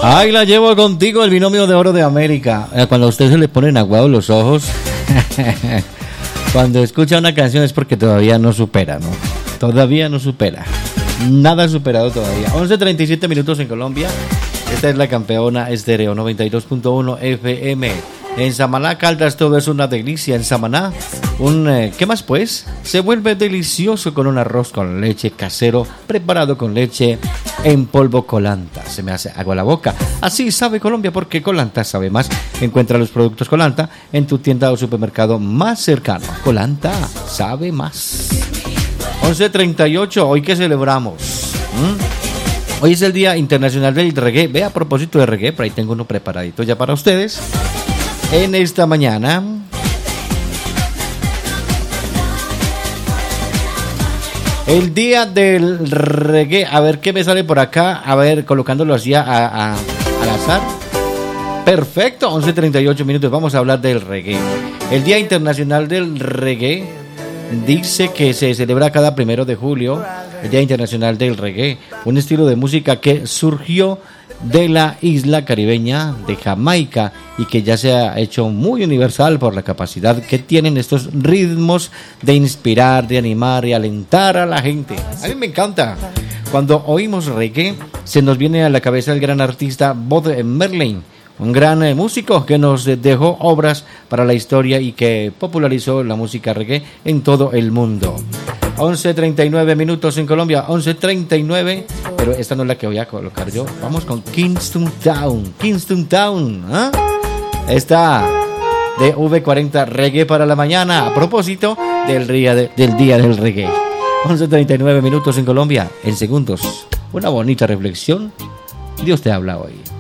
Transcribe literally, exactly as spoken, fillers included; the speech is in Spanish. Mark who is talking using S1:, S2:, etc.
S1: Ay, la llevo contigo, el binomio de oro de América. Cuando a usted se le ponen aguados los ojos, cuando escucha una canción es porque todavía no supera, ¿no? Todavía no supera. Nada superado todavía. once treinta y siete minutos en Colombia. Esta es la campeona estéreo noventa y dos punto uno F M. En Samaná, Caldas, todo es una delicia. En Samaná, un eh, ¿qué más pues? Se vuelve delicioso con un arroz con leche casero preparado con leche en polvo Colanta. Se me hace agua la boca. Así sabe Colombia porque Colanta sabe más. Encuentra los productos Colanta en tu tienda o supermercado más cercano. Colanta sabe más. once treinta y ocho, ¿hoy qué celebramos? ¿Mm? Hoy es el Día Internacional del Reggae. Ve, a propósito de reggae, por ahí tengo uno preparadito ya para ustedes. En esta mañana, el Día del Reggae. A ver qué me sale por acá. A ver, colocándolo así a, a, al azar. Perfecto, once treinta y ocho minutos. Vamos a hablar del reggae. El Día Internacional del Reggae dice que se celebra cada primero de julio. El Día Internacional del Reggae, un estilo de música que surgió de la isla caribeña de Jamaica y que ya se ha hecho muy universal por la capacidad que tienen estos ritmos de inspirar, de animar y alentar a la gente. A mí me encanta. Cuando oímos reggae, se nos viene a la cabeza el gran artista Bob Marley, un gran eh, músico que nos dejó obras para la historia y que popularizó la música reggae en todo el mundo. once treinta y nueve minutos en Colombia, once treinta y nueve, pero esta no es la que voy a colocar yo. Vamos con Kingston Town, Kingston Town, ¿eh? Esta de V cuarenta, reggae para la mañana, a propósito del día, de, del día del reggae. once treinta y nueve minutos en Colombia, en segundos, una bonita reflexión. Dios te habla hoy.